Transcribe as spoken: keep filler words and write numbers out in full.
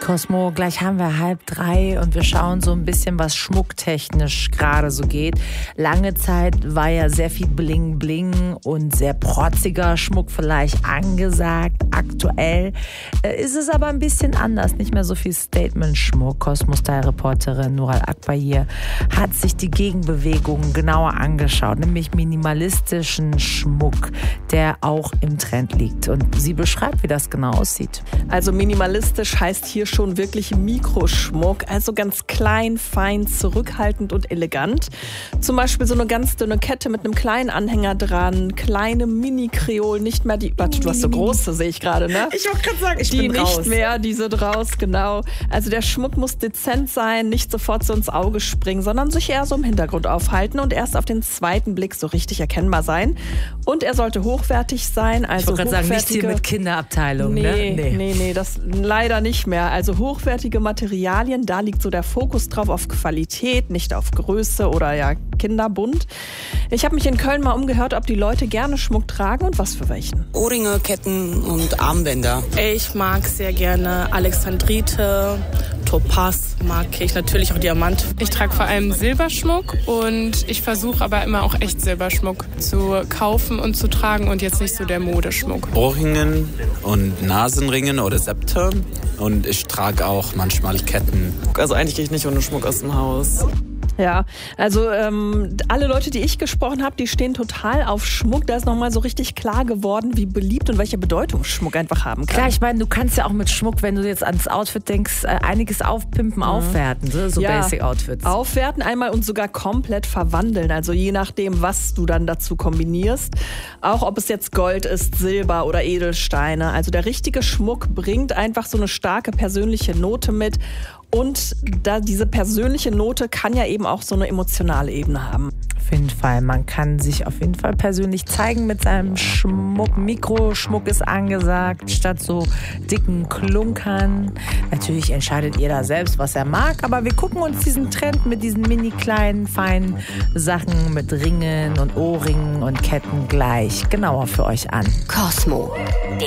Cosmo, gleich haben wir halb drei und wir schauen so ein bisschen, was schmucktechnisch gerade so geht. Lange Zeit war ja sehr viel Bling Bling und sehr protziger Schmuck vielleicht angesagt. Aktuell äh, ist es aber ein bisschen anders, nicht mehr so viel Statement-Schmuck. Cosmo-Style-Reporterin Nural Akbar hier hat sich die Gegenbewegungen genauer angeschaut, nämlich minimalistischen Schmuck, der auch im Trend liegt. Und sie beschreibt, wie das genau aussieht. Also minimalistisch heißt hier schon wirklich Mikroschmuck, also ganz klein, fein, zurückhaltend und elegant. Zum Beispiel so eine ganz dünne Kette mit einem kleinen Anhänger dran, kleine Mini-Kreolen, nicht mehr die, warte, du hast so große, sehe ich gerade, ne? Ich wollte gerade sagen, ich die bin nicht raus. mehr, die sind raus, genau. Also der Schmuck muss dezent sein, nicht sofort so ins Auge springen, sondern sich eher so im Hintergrund aufhalten und erst auf den zweiten Blick so richtig erkennbar sein. Und er sollte hochwertig sein, also ich wollte gerade sagen, nicht hier mit Kinderabteilung, nee, ne? Nee, nee, nee, das leider nicht mehr. Also hochwertige Materialien, da liegt so der Fokus drauf auf Qualität, nicht auf Größe oder ja Kinderbund. Ich habe mich in Köln mal umgehört, ob die Leute gerne Schmuck tragen und was für welchen. Ohrringe, Ketten und Armbänder. Ich mag sehr gerne Alexandrite, Topaz mag ich, natürlich auch Diamant. Ich trage vor allem Silberschmuck und ich versuche aber immer auch echt Silberschmuck zu kaufen und zu tragen und jetzt nicht so der Modeschmuck. Ohrringen und Nasenringen oder Septen und ich trage auch manchmal Ketten. Also eigentlich gehe ich nicht ohne Schmuck aus dem Haus. Ja, also ähm, alle Leute, die ich gesprochen habe, die stehen total auf Schmuck. Da ist nochmal so richtig klar geworden, wie beliebt und welche Bedeutung Schmuck einfach haben kann. Klar, ich meine, du kannst ja auch mit Schmuck, wenn du jetzt ans Outfit denkst, einiges aufpimpen, mhm. aufwerten, so, so ja, Basic-Outfits. Aufwerten einmal und sogar komplett verwandeln, also je nachdem, was du dann dazu kombinierst. Auch ob es jetzt Gold ist, Silber oder Edelsteine. Also der richtige Schmuck bringt einfach so eine starke persönliche Note mit. Und da diese persönliche Note kann ja eben auch so eine emotionale Ebene haben. Auf jeden Fall. Man kann sich auf jeden Fall persönlich zeigen mit seinem Schmuck. Mikroschmuck ist angesagt, statt so dicken Klunkern. Natürlich entscheidet jeder selbst, was er mag. Aber wir gucken uns diesen Trend mit diesen mini kleinen, feinen Sachen mit Ringen und Ohrringen und Ketten gleich genauer für euch an. Cosmo,